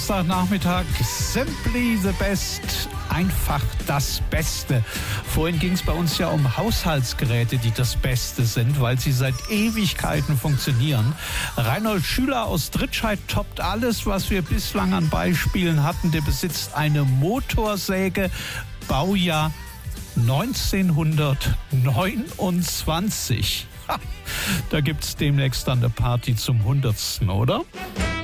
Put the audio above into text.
Nachmittag, Simply the Best, einfach das Beste. Vorhin ging es bei uns ja um Haushaltsgeräte, die das Beste sind, weil sie seit Ewigkeiten funktionieren. Reinhold Schüler aus Dritscheid toppt alles, was wir bislang an Beispielen hatten. Der besitzt eine Motorsäge, Baujahr 1929. Da gibt's demnächst dann eine Party zum 100. oder?